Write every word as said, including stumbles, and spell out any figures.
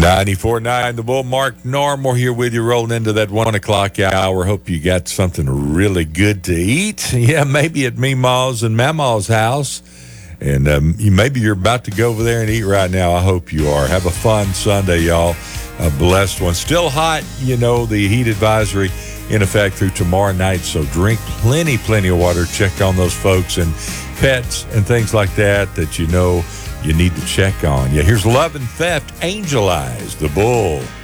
ninety-four point nine The Bull. Mark Normore here with you, rolling into that one o'clock hour. Hope you got something really good to eat. Yeah, maybe at Meemaw's and Mamaw's house. And um, you, maybe you're about to go over there and eat right now. I hope you are. Have a fun Sunday, y'all. A blessed one. Still hot, you know, the heat advisory in effect through tomorrow night. So drink plenty, plenty of water. Check on those folks and pets and things like that that you know you need to check on. Yeah, here's Love and Theft, Angel Eyes, The Bull.